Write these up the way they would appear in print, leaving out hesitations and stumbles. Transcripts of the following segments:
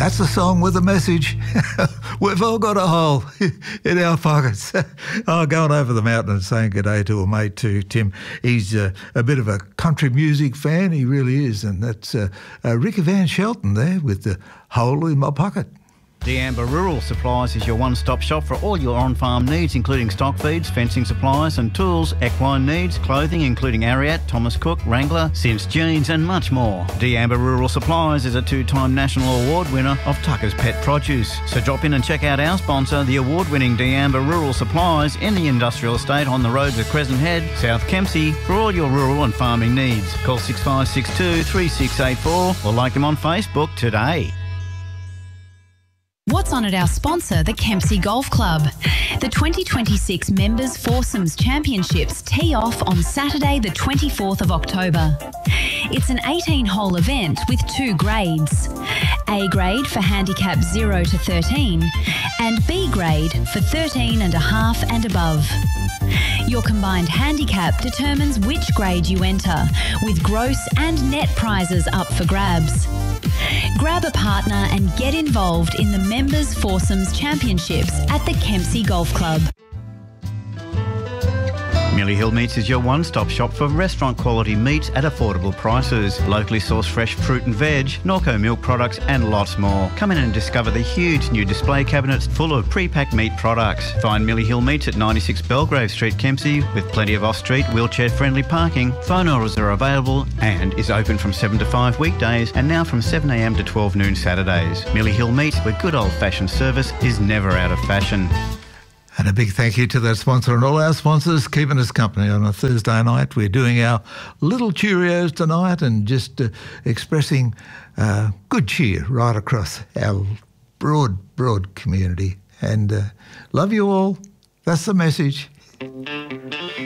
That's a song with a message. We've all got a hole in our pockets. Going over the mountain and saying good day to a mate too, Tim. He's a bit of a country music fan, he really is, and that's Ricky Van Shelton there with the hole in my pocket. D'Amber Rural Supplies is your one-stop shop for all your on-farm needs, including stock feeds, fencing supplies and tools, equine needs, clothing including Ariat, Thomas Cook, Wrangler, Sims Jeans and much more. D'Amber Rural Supplies is a 2-time national award winner of Tucker's Pet Produce. So drop in and check out our sponsor, the award-winning D'Amber Rural Supplies in the industrial estate on the roads of Crescent Head, South Kempsey, for all your rural and farming needs. Call 6562 3684 or like them on Facebook today. What's on at our sponsor, the Kempsey Golf Club? The 2026 Members Foursomes Championships tee off on Saturday the 24th of October. It's an 18-hole event with 2 grades. A grade for handicap 0 to 13 and B grade for 13 and a half and above. Your combined handicap determines which grade you enter, with gross and net prizes up for grabs. Grab a partner and get involved in the Members Foursomes Championships at the Kempsey Golf Club. Millie Hill Meats is your one-stop shop for restaurant quality meats at affordable prices. Locally sourced fresh fruit and veg, Norco milk products and lots more. Come in and discover the huge new display cabinets full of pre-packed meat products. Find Millie Hill Meats at 96 Belgrave Street, Kempsey, with plenty of off-street wheelchair-friendly parking. Phone orders are available and is open from 7 to 5 weekdays and now from 7 a.m. to 12 noon Saturdays. Millie Hill Meats, where good old-fashioned service is never out of fashion. And a big thank you to that sponsor and all our sponsors keeping us company on a Thursday night. We're doing our little Cheerios tonight and just expressing good cheer right across our broad community. And love you all. That's the message.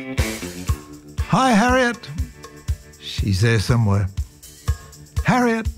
Hi, Harriet. She's there somewhere. Harriet.